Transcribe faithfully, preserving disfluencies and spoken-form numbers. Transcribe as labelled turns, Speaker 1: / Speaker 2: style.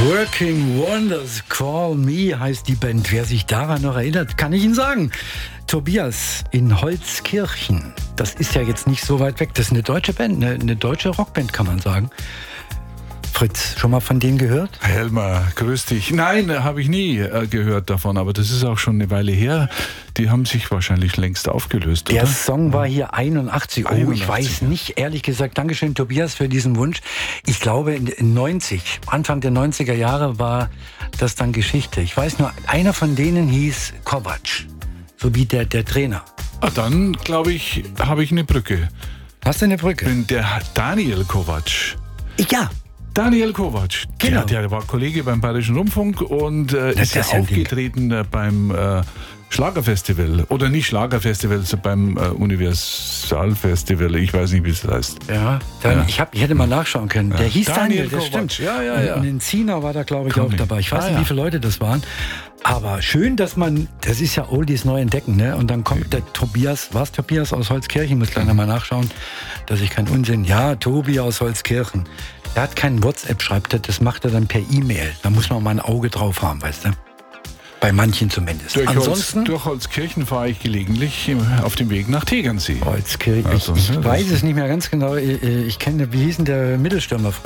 Speaker 1: Working Wonders, Call Me heißt die Band. Wer sich daran noch erinnert, kann ich Ihnen sagen. Tobias in Holzkirchen. Das ist ja jetzt nicht so weit weg. Das ist eine deutsche Band, eine, eine deutsche Rockband, kann man sagen. Fritz, schon mal von denen gehört?
Speaker 2: Helmer, grüß dich. Nein, habe ich nie äh, gehört davon, aber das ist auch schon eine Weile her. Die haben sich wahrscheinlich längst aufgelöst,
Speaker 1: Der
Speaker 2: oder?
Speaker 1: Song war hier einundachtzig. Oh,
Speaker 2: einundachtzig,
Speaker 1: ich weiß
Speaker 2: ja.
Speaker 1: nicht, ehrlich gesagt. Dankeschön, Tobias, für diesen Wunsch. Ich glaube, in neunzig, Anfang der neunziger Jahre war das dann Geschichte. Ich weiß nur, einer von denen hieß Kovac, so wie der, der Trainer.
Speaker 2: Ah, dann, glaube ich, habe ich eine Brücke.
Speaker 1: Hast du eine Brücke?
Speaker 2: Bin der Daniel Kovac.
Speaker 1: Ja.
Speaker 2: Daniel Kovac,
Speaker 1: Genau.
Speaker 2: der, der war Kollege beim Bayerischen Rundfunk und äh,
Speaker 1: Das
Speaker 2: ist ja
Speaker 1: ist ja ein Ding.
Speaker 2: aufgetreten äh, beim äh, Schlagerfestival. Oder nicht Schlagerfestival, sondern beim äh, Universalfestival. Ich weiß nicht, wie es heißt.
Speaker 1: Ja, dann,
Speaker 2: Ja.
Speaker 1: Ich, hab, ich hätte mal nachschauen können. Der hieß Daniel,
Speaker 2: Daniel
Speaker 1: das
Speaker 2: Kovac.
Speaker 1: stimmt.
Speaker 2: Ja, ja, ja.
Speaker 1: Und in Zina war da, glaube ich,
Speaker 2: Komm
Speaker 1: auch
Speaker 2: nicht.
Speaker 1: dabei. Ich weiß
Speaker 2: Ah,
Speaker 1: nicht,
Speaker 2: ja.
Speaker 1: wie viele Leute das waren. Aber schön, dass man, das ist ja Oldies neu entdecken, ne? Und dann kommt der Tobias, was Tobias aus Holzkirchen, muss gleich nochmal nachschauen, dass ich keinen Unsinn, ja, Tobi aus Holzkirchen. Der hat kein WhatsApp, schreibt er, das macht er dann per E-Mail. Da muss man mal ein Auge drauf haben, weißt du? Bei manchen zumindest.
Speaker 2: Durch,
Speaker 1: Ansonsten,
Speaker 2: Holz, durch Holzkirchen fahre ich gelegentlich im, auf dem Weg nach Tegernsee.
Speaker 1: Holzkirchen,
Speaker 2: Also,
Speaker 1: ich, ich
Speaker 2: ja, das-
Speaker 1: weiß es nicht mehr ganz genau. Ich, ich kenne, wie hieß denn der Mittelstürmer früher?